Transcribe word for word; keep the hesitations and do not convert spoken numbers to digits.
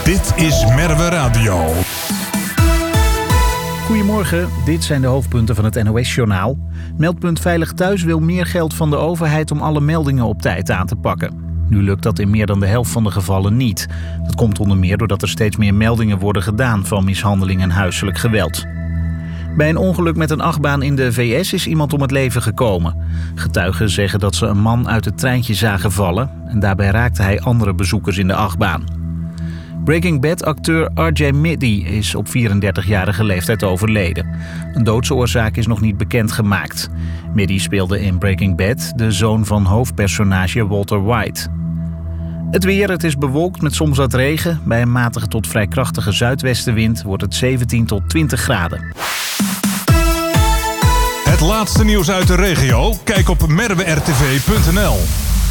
Dit is Merwe Radio. Goedemorgen, dit zijn de hoofdpunten van het N O S-journaal. Meldpunt Veilig Thuis wil meer geld van de overheid om alle meldingen op tijd aan te pakken. Nu lukt dat in meer dan de helft van de gevallen niet. Dat komt onder meer doordat er steeds meer meldingen worden gedaan van mishandeling en huiselijk geweld. Bij een ongeluk met een achtbaan in de V S is iemand om het leven gekomen. Getuigen zeggen dat ze een man uit het treintje zagen vallen en daarbij raakte hij andere bezoekers in de achtbaan. Breaking Bad-acteur R J Mitte is op vierendertigjarige leeftijd overleden. Een doodsoorzaak is nog niet bekendgemaakt. Mitte speelde in Breaking Bad de zoon van hoofdpersonage Walter White. Het weer, het is bewolkt met soms wat regen. Bij een matige tot vrij krachtige zuidwestenwind wordt het zeventien tot twintig graden. Het laatste nieuws uit de regio? Kijk op merwe r t v punt n l.